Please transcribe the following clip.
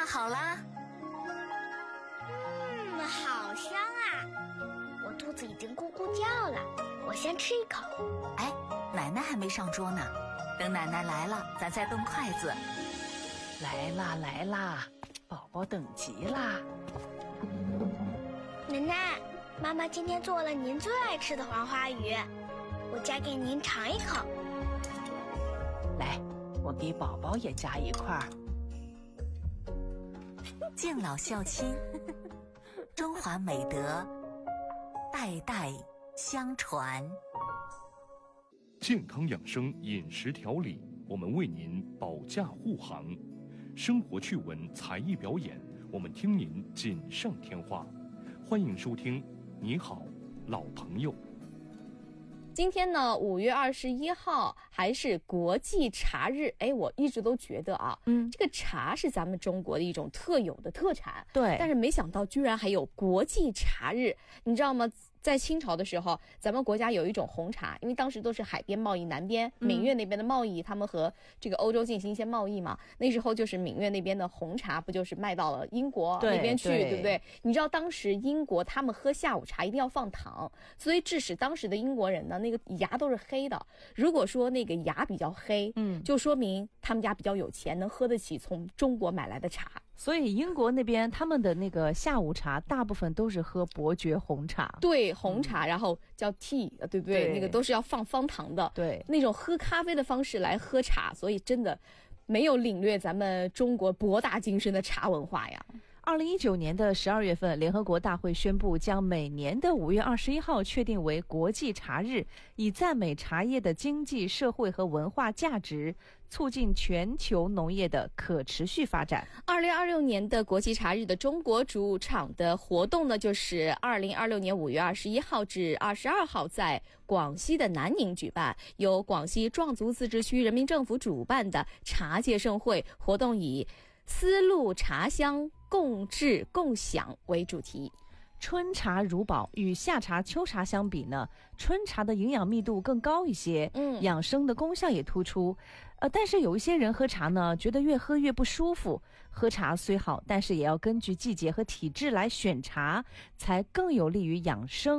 好啦。 好香啊！我肚子已经咕咕叫了，我先吃一口。 哎，奶奶还没上桌呢，等奶奶来了，咱再动筷子。 来啦来啦，宝宝等急啦。 奶奶，妈妈今天做了您最爱吃的黄花鱼，我夹给您尝一口。 来，我给宝宝也夹一块。 敬老孝亲，中华美德代代相传。 健康养生饮食调理，我们为您保驾护航；生活趣闻才艺表演，我们听您锦上添花。欢迎收听《你好，老朋友》。 今天呢，5月21号还是国际茶日。我一直都觉得啊，这个茶是咱们中国的一种特有的特产。 对， 但是没想到居然还有国际茶日，你知道吗？在清朝的时候，咱们国家有一种红茶，因为当时都是海边贸易，南边闽粤那边的贸易，他们和这个欧洲进行一些贸易嘛。那时候就是闽粤那边的红茶，不就是卖到了英国那边去，对不对？你知道当时英国他们喝下午茶一定要放糖，所以致使当时的英国人呢，那个牙都是黑的。如果说那个牙比较黑，就说明他们家比较有钱，能喝得起从中国买来的茶。 所以英国那边他们的那个下午茶大部分都是喝伯爵红茶。 对，红茶，然后叫 tea， 对不对？那个都是要放方糖的。 对， 那种喝咖啡的方式来喝茶，所以真的没有领略咱们中国博大精深的茶文化呀。 2019年的12月份，联合国大会宣布将每年的5月21号确定为国际茶日，以赞美茶叶的经济、社会和文化价值，促进全球农业的可持续发展。 2026年的国际茶日的中国主场的活动呢，就是2026年5月21号至22号在广西的南宁举办，由广西壮族自治区人民政府主办的茶界盛会活动，以丝路茶香共治共享为主题。 春茶如宝，与夏茶、秋茶相比呢，春茶的营养密度更高一些，养生的功效也突出。但是有一些人喝茶呢，觉得越喝越不舒服。喝茶虽好，但是也要根据季节和体质来选茶，才更有利于养生。